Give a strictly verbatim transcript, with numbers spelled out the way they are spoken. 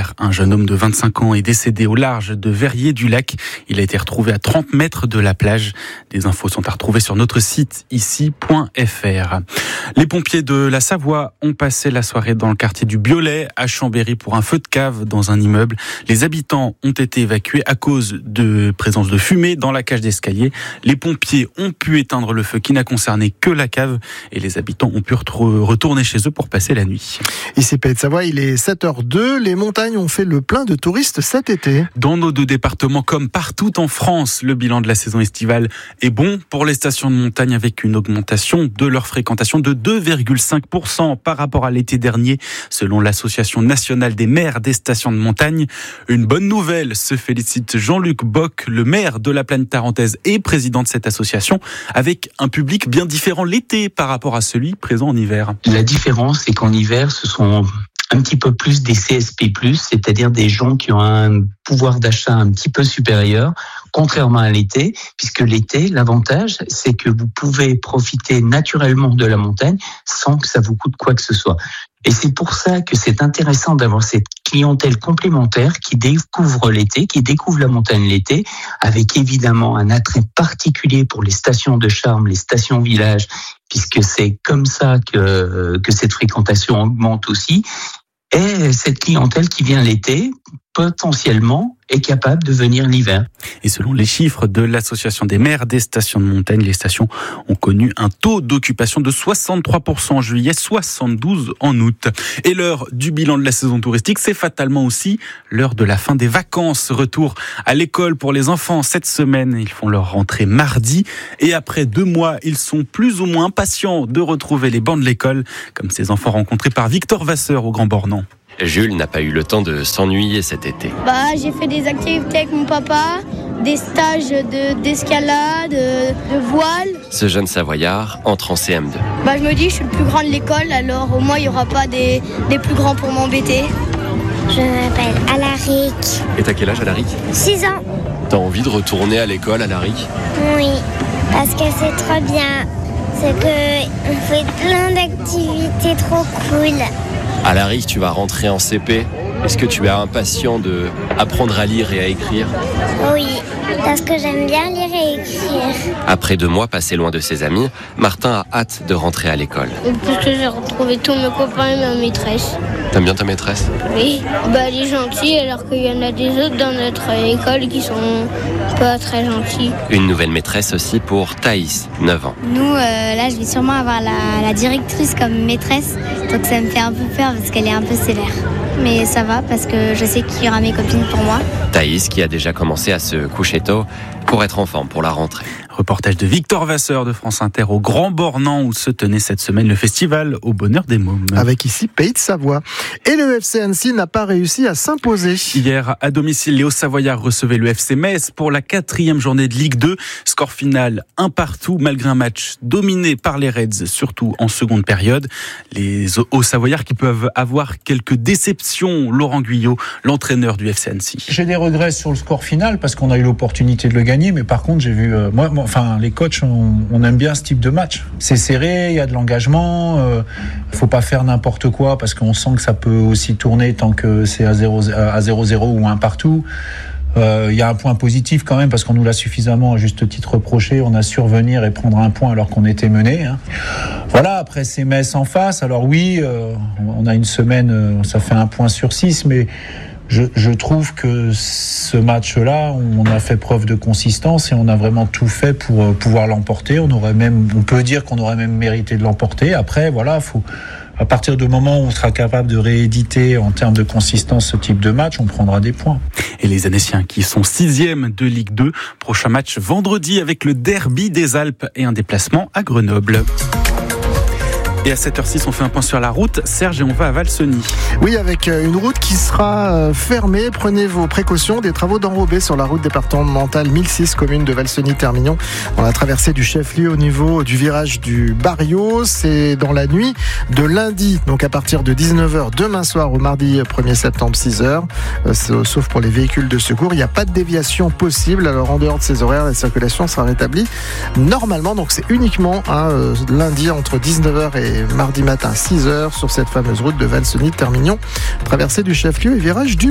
Hier, un jeune homme de vingt-cinq ans est décédé au large de Verrier-du-Lac. Il a été retrouvé à trente mètres de la plage. Des infos sont à retrouver sur notre site ici point f r. Les pompiers de la Savoie ont passé la soirée dans le quartier du Biolay à Chambéry pour un feu de cave dans un immeuble. Les habitants ont été évacués à cause de présence de fumée dans la cage d'escalier. Les pompiers ont pu éteindre le feu qui n'a concerné que la cave et les habitants ont pu retourner chez eux pour passer la nuit. Ici Pays de Savoie, il est sept heures deux. Les montagnes ont fait le plein de touristes cet été. Dans nos deux départements, comme partout en France, le bilan de la saison estivale est bon pour les stations de montagne avec une augmentation de leur fréquentation de deux virgule cinq pour cent par rapport à l'été dernier, selon l'Association nationale des maires des stations de montagne. Une bonne nouvelle, se félicite Jean-Luc Bock, le maire de la Plaine Tarentaise et président de cette association, avec un public bien différent l'été par rapport à celui présent en hiver. La différence, c'est qu'en hiver, ce sont un petit peu plus des C S P plus, c'est-à-dire des gens qui ont un pouvoir d'achat un petit peu supérieur, contrairement à l'été, puisque l'été, l'avantage, c'est que vous pouvez profiter naturellement de la montagne sans que ça vous coûte quoi que ce soit. Et c'est pour ça que c'est intéressant d'avoir cette clientèle complémentaire qui découvre l'été, qui découvre la montagne l'été, avec évidemment un attrait particulier pour les stations de charme, les stations villages, puisque c'est comme ça que, que cette fréquentation augmente aussi. Et cette clientèle qui vient l'été, potentiellement, est capable de venir l'hiver. Et selon les chiffres de l'Association des maires des stations de montagne, les stations ont connu un taux d'occupation de soixante-trois pour cent en juillet, soixante-douze pour cent en août. Et l'heure du bilan de la saison touristique, c'est fatalement aussi l'heure de la fin des vacances. Retour à l'école pour les enfants cette semaine. Ils font leur rentrée mardi. Et après deux mois, ils sont plus ou moins impatients de retrouver les bancs de l'école, comme ces enfants rencontrés par Victor Vasseur au Grand Bornand. Jules n'a pas eu le temps de s'ennuyer cet été. Bah, j'ai fait des activités avec mon papa, des stages de, d'escalade, de, de voile. Ce jeune Savoyard entre en C M deux. Bah, je me dis, je suis le plus grand de l'école, alors au moins il n'y aura pas des, des plus grands pour m'embêter. Je m'appelle Alaric. Et t'as quel âge, Alaric ? six ans. T'as envie de retourner à l'école, Alaric ? Oui, parce que c'est trop bien. C'est qu'on fait plein d'activités trop cool. Alaric, tu vas rentrer en C P. Est-ce que tu es impatient de apprendre à lire et à écrire ? Oui, parce que j'aime bien lire et écrire. Après deux mois passés loin de ses amis, Martin a hâte de rentrer à l'école. Parce que j'ai retrouvé tous mes copains et ma maîtresse. T'aimes bien ta maîtresse ? Oui, bah, elle est gentille alors qu'il y en a des autres dans notre école qui sont pas très gentils. Une nouvelle maîtresse aussi pour Thaïs, neuf ans. Nous, euh, là, je vais sûrement avoir la, la directrice comme maîtresse, donc ça me fait un peu peur parce qu'elle est un peu sévère. Mais ça va parce que je sais qu'il y aura mes copines pour moi. Thaïs qui a déjà commencé à se coucher tôt pour être en forme pour la rentrée. Reportage de Victor Vasseur de France Inter au Grand Bornand où se tenait cette semaine le festival au bonheur des mômes. Avec ici Pays de Savoie. Et le F C Annecy n'a pas réussi à s'imposer. Hier, à domicile, les Hauts-Savoyards recevaient le F C Metz pour la quatrième journée de Ligue deux. Score final un partout malgré un match dominé par les Reds, surtout en seconde période. Les Hauts-Savoyards qui peuvent avoir quelques déceptions. Laurent Guyot, l'entraîneur du F C Annecy. J'ai des regrets sur le score final parce qu'on a eu l'opportunité de le gagner, mais par contre j'ai vu euh, moi, moi enfin les coachs on, on aime bien ce type de match. C'est serré, il y a de l'engagement, euh, faut pas faire n'importe quoi parce qu'on sent que ça peut aussi tourner tant que c'est à zéro zéro ou un partout. Il euh, y a un point positif quand même parce qu'on nous l'a suffisamment à juste titre reproché. On a su revenir et prendre un point alors qu'on était mené. Hein. Voilà, après c'est Metz en face. Alors oui, euh, on a une semaine, euh, ça fait un point sur six, mais je, je trouve que ce match-là, on a fait preuve de consistance et on a vraiment tout fait pour euh, pouvoir l'emporter. On aurait même, on peut dire qu'on aurait même mérité de l'emporter. Après, voilà, faut. À partir du moment où on sera capable de rééditer en termes de consistance ce type de match, on prendra des points. Et les Annéciens qui sont sixième de Ligue deux, prochain match vendredi avec le derby des Alpes et un déplacement à Grenoble. Et à sept heures six, on fait un point sur la route. Serge, et on va à Valseny. Oui, avec une route qui sera fermée. Prenez vos précautions. Des travaux d'enrobés sur la route départementale mille six, commune de Valseny-Termignon, dans la traversée du chef-lieu au niveau du virage du Barriot. C'est dans la nuit de lundi, donc à partir de dix-neuf heures demain soir au mardi premier septembre, six heures. Sauf pour les véhicules de secours. Il n'y a pas de déviation possible. Alors en dehors de ces horaires, la circulation sera rétablie normalement. Donc c'est uniquement hein, lundi entre dix-neuf heures et mardi matin six heures sur cette fameuse route de Valseny-Termignon, traversée du chef-lieu et virage du